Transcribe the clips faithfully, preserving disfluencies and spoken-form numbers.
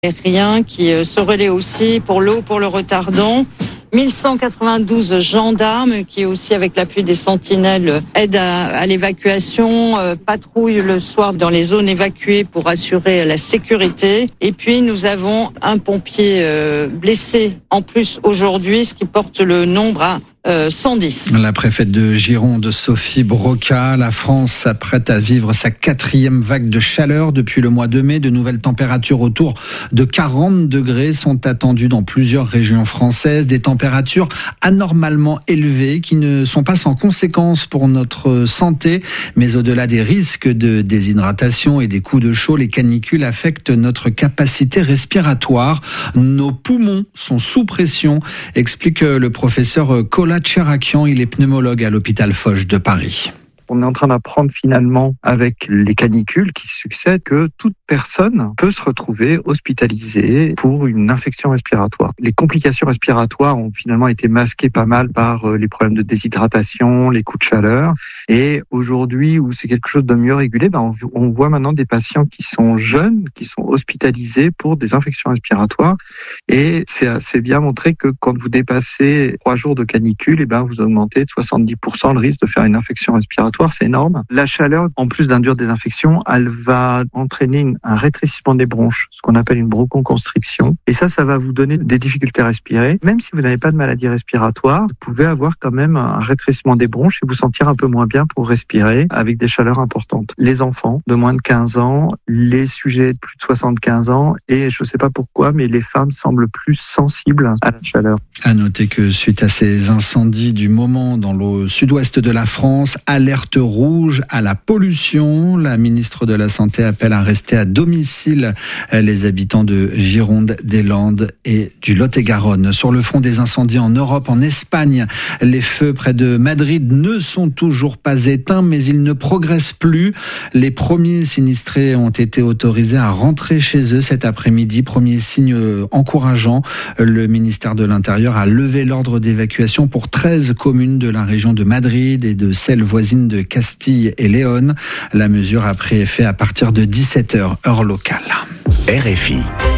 aérien qui se relaie aussi pour l'eau, pour le retardant. mille cent quatre-vingt-douze gendarmes qui aussi avec l'appui des sentinelles aident à, à l'évacuation, euh, patrouillent le soir dans les zones évacuées pour assurer la sécurité. Et puis nous avons un pompier euh, blessé en plus aujourd'hui, ce qui porte le nombre à Euh, cent dix. La préfète de Gironde, Sophie Broca, la France s'apprête à vivre sa quatrième vague de chaleur depuis le mois de mai. De nouvelles températures autour de quarante degrés sont attendues dans plusieurs régions françaises. Des températures anormalement élevées qui ne sont pas sans conséquences pour notre santé. Mais au-delà des risques de déshydratation et des coups de chaud, les canicules affectent notre capacité respiratoire. Nos poumons sont sous pression, explique le professeur Kola Tcherakian, il est pneumologue à l'hôpital Foch de Paris. On est en train d'apprendre finalement avec les canicules qui succèdent que toute personne peut se retrouver hospitalisée pour une infection respiratoire. Les complications respiratoires ont finalement été masquées pas mal par les problèmes de déshydratation, les coups de chaleur. Et aujourd'hui, où c'est quelque chose de mieux régulé, ben on voit maintenant des patients qui sont jeunes, qui sont hospitalisés pour des infections respiratoires. Et c'est assez bien montré que quand vous dépassez trois jours de canicule, et ben vous augmentez de soixante-dix pour cent le risque de faire une infection respiratoire. C'est énorme. La chaleur, en plus d'induire des infections, elle va entraîner une, un rétrécissement des bronches, ce qu'on appelle une bronchoconstriction. Et ça, ça va vous donner des difficultés à respirer. Même si vous n'avez pas de maladie respiratoire, vous pouvez avoir quand même un rétrécissement des bronches et vous sentir un peu moins bien pour respirer avec des chaleurs importantes. Les enfants de moins de quinze ans, les sujets de plus de soixante-quinze ans et je ne sais pas pourquoi, mais les femmes semblent plus sensibles à la chaleur. À noter que suite à ces incendies du moment dans le sud-ouest de la France, alerte rouge à la pollution. La ministre de la Santé appelle à rester à domicile les habitants de Gironde, des Landes et du Lot-et-Garonne. Sur le front des incendies en Europe, en Espagne, les feux près de Madrid ne sont toujours pas éteints, mais ils ne progressent plus. Les premiers sinistrés ont été autorisés à rentrer chez eux cet après-midi. Premier signe encourageant, le ministère de l'Intérieur a levé l'ordre d'évacuation pour treize communes de la région de Madrid et de celles voisines de Castille et Léon. La mesure a pris effet à partir de dix-sept heures, heure locale. R F I.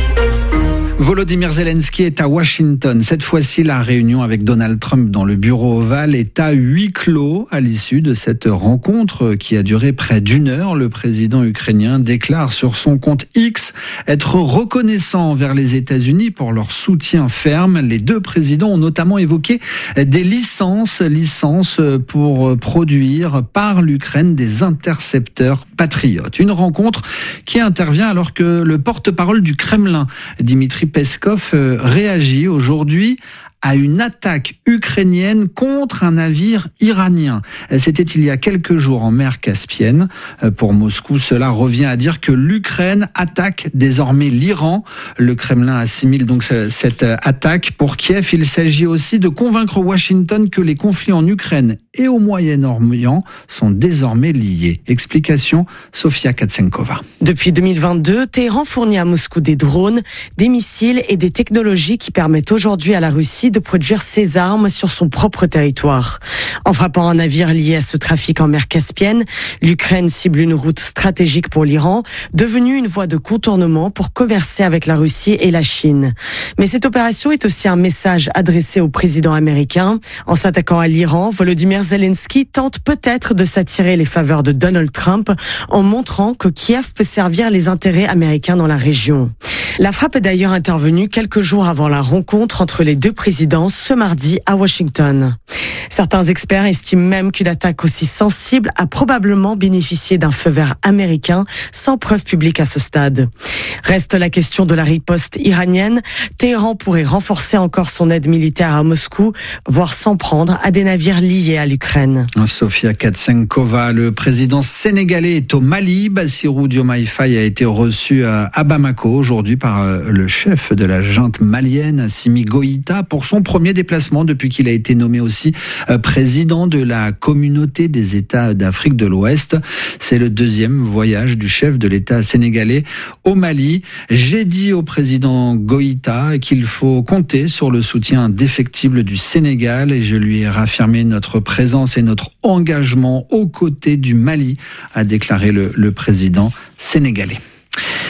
Volodymyr Zelensky est à Washington. Cette fois-ci, la réunion avec Donald Trump dans le bureau ovale est à huis clos. À l'issue de cette rencontre qui a duré près d'une heure, le président ukrainien déclare sur son compte X être reconnaissant envers les États-Unis pour leur soutien ferme. Les deux présidents ont notamment évoqué des licences, licences pour produire par l'Ukraine des intercepteurs patriotes. Une rencontre qui intervient alors que le porte-parole du Kremlin, Dmitry Peskov, réagit aujourd'hui à une attaque ukrainienne contre un navire iranien. C'était il y a quelques jours en mer Caspienne. Pour Moscou, cela revient à dire que l'Ukraine attaque désormais l'Iran. Le Kremlin assimile donc cette attaque. Pour Kiev, il s'agit aussi de convaincre Washington que les conflits en Ukraine et au Moyen-Orient sont désormais liés. Explication, Sofia Katsenkova. Depuis deux mille vingt-deux, Téhéran fournit à Moscou des drones, des missiles et des technologies qui permettent aujourd'hui à la Russie de produire ses armes sur son propre territoire. En frappant un navire lié à ce trafic en mer Caspienne, l'Ukraine cible une route stratégique pour l'Iran, devenue une voie de contournement pour commercer avec la Russie et la Chine. Mais cette opération est aussi un message adressé au président américain. En s'attaquant à l'Iran, Volodymyr Zelensky tente peut-être de s'attirer les faveurs de Donald Trump en montrant que Kiev peut servir les intérêts américains dans la région. La frappe est d'ailleurs intervenue quelques jours avant la rencontre entre les deux présidents ce mardi à Washington. Certains experts estiment même qu'une attaque aussi sensible a probablement bénéficié d'un feu vert américain sans preuve publique à ce stade. Reste la question de la riposte iranienne. Téhéran pourrait renforcer encore son aide militaire à Moscou, voire s'en prendre à des navires liés à l'Ukraine. Sofia Katsenkova, le président sénégalais est au Mali. Bassirou Diomaye Faye a été reçu à Bamako aujourd'hui par le chef de la junte malienne, Assimi Goïta, pour son premier déplacement depuis qu'il a été nommé aussi président de la communauté des États d'Afrique de l'Ouest. C'est le deuxième voyage du chef de l'État sénégalais au Mali. J'ai dit au président Goïta qu'il faut compter sur le soutien indéfectible du Sénégal et je lui ai réaffirmé notre présence et notre engagement aux côtés du Mali, a déclaré le, le président sénégalais.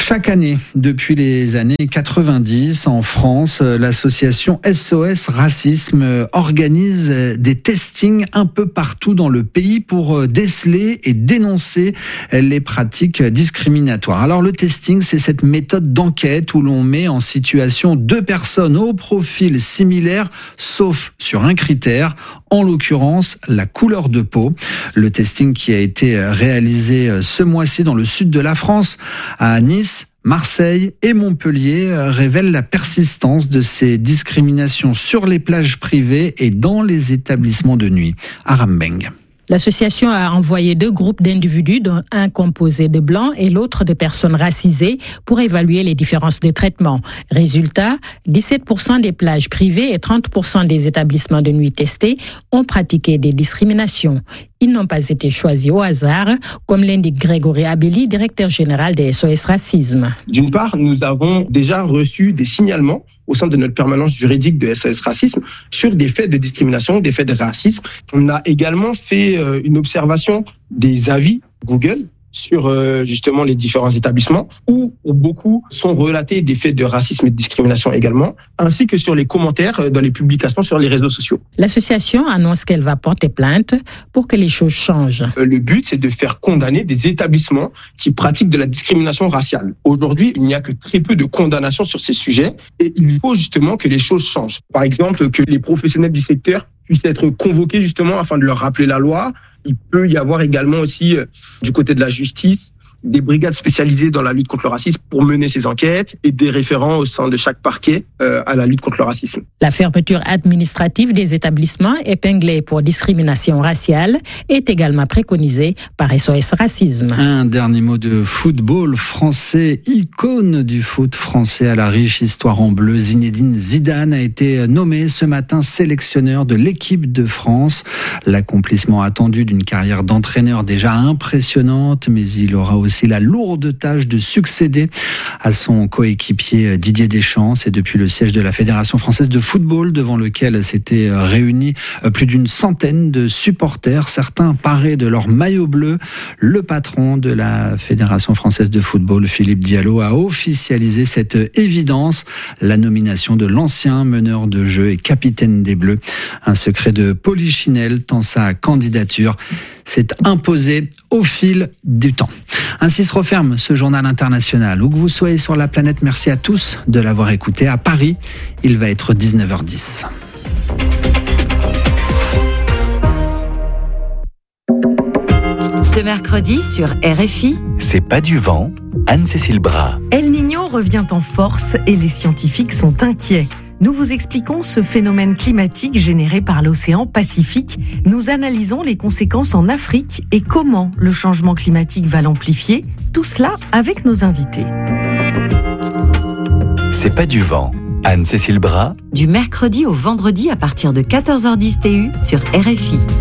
Chaque année, depuis les années quatre-vingt-dix, en France, l'association S O S Racisme organise des testings un peu partout dans le pays pour déceler et dénoncer les pratiques discriminatoires. Alors le testing, c'est cette méthode d'enquête où l'on met en situation deux personnes au profil similaire, sauf sur un critère, en l'occurrence la couleur de peau. Le testing qui a été réalisé ce mois-ci dans le sud de la France, à Nice, Marseille et Montpellier, révèle la persistance de ces discriminations sur les plages privées et dans les établissements de nuit. Aram Beng. L'association a envoyé deux groupes d'individus, dont un composé de blancs et l'autre de personnes racisées, pour évaluer les différences de traitement. Résultat, dix-sept pour cent des plages privées et trente pour cent des établissements de nuit testés ont pratiqué des discriminations. Ils n'ont pas été choisis au hasard, comme l'indique Grégory Abelli, directeur général des S O S Racisme. D'une part, nous avons déjà reçu des signalements au sein de notre permanence juridique de S O S Racisme sur des faits de discrimination, des faits de racisme. On a également fait euh, une observation des avis Google sur euh, justement les différents établissements où beaucoup sont relatés des faits de racisme et de discrimination également, ainsi que sur les commentaires dans les publications sur les réseaux sociaux. L'association annonce qu'elle va porter plainte pour que les choses changent. Euh, le but, c'est de faire condamner des établissements qui pratiquent de la discrimination raciale. Aujourd'hui, il n'y a que très peu de condamnations sur ces sujets et il faut justement que les choses changent. Par exemple, que les professionnels du secteur puissent être convoqués justement afin de leur rappeler la loi. Il peut y avoir également aussi, euh, du côté de la justice, des brigades spécialisées dans la lutte contre le racisme pour mener ces enquêtes et des référents au sein de chaque parquet euh, à la lutte contre le racisme. La fermeture administrative des établissements épinglés pour discrimination raciale est également préconisée par S O S Racisme. Un dernier mot de football français, icône du foot français à la riche histoire en bleu. Zinedine Zidane a été nommé ce matin sélectionneur de l'équipe de France. L'accomplissement attendu d'une carrière d'entraîneur déjà impressionnante, mais il aura aussi aussi la lourde tâche de succéder à son coéquipier Didier Deschamps. C'est depuis le siège de la Fédération française de football, devant lequel s'étaient réunis plus d'une centaine de supporters, certains parés de leur maillot bleu. Le patron de la Fédération française de football, Philippe Diallo, a officialisé cette évidence, la nomination de l'ancien meneur de jeu et capitaine des Bleus. Un secret de polichinelle tant sa candidature s'est imposée au fil du temps. Ainsi se referme ce journal international. Où que vous soyez sur la planète, merci à tous de l'avoir écouté. À Paris, il va être dix-neuf heures dix. Ce mercredi sur R F I, C'est pas du vent, Anne-Cécile Bras. El Niño revient en force et les scientifiques sont inquiets. Nous vous expliquons ce phénomène climatique généré par l'océan Pacifique. Nous analysons les conséquences en Afrique et comment le changement climatique va l'amplifier. Tout cela avec nos invités. C'est pas du vent, Anne-Cécile Bras. du mercredi au vendredi à partir de quatorze heures dix T U sur R F I.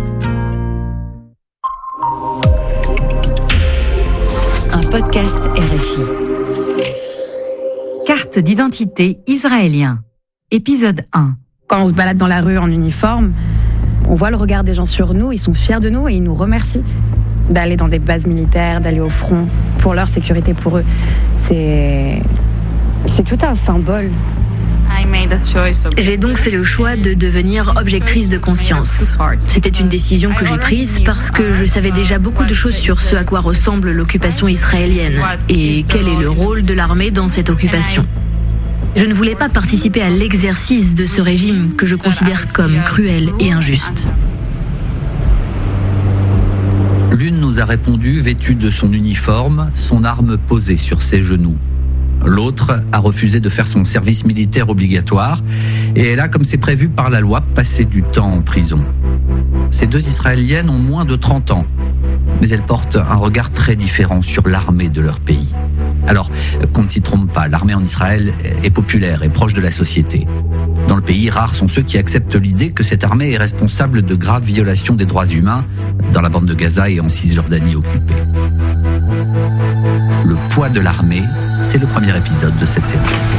Un podcast R F I. Carte d'identité israélien. Épisode un. Quand on se balade dans la rue en uniforme, on voit le regard des gens sur nous, ils sont fiers de nous et ils nous remercient d'aller dans des bases militaires, d'aller au front, pour leur sécurité, pour eux. C'est, c'est tout un symbole. J'ai donc fait le choix de devenir objectrice de conscience. C'était une décision que j'ai prise parce que je savais déjà beaucoup de choses sur ce à quoi ressemble l'occupation israélienne et quel est le rôle de l'armée dans cette occupation. Je ne voulais pas participer à l'exercice de ce régime que je considère comme cruel et injuste. L'une nous a répondu vêtue de son uniforme, son arme posée sur ses genoux. L'autre a refusé de faire son service militaire obligatoire et elle a, comme c'est prévu par la loi, passé du temps en prison. Ces deux Israéliennes ont moins de trente ans, mais elles portent un regard très différent sur l'armée de leur pays. Alors, qu'on ne s'y trompe pas, l'armée en Israël est populaire et proche de la société. Dans le pays, rares sont ceux qui acceptent l'idée que cette armée est responsable de graves violations des droits humains dans la bande de Gaza et en Cisjordanie occupée. Le poids de l'armée, c'est le premier épisode de cette série.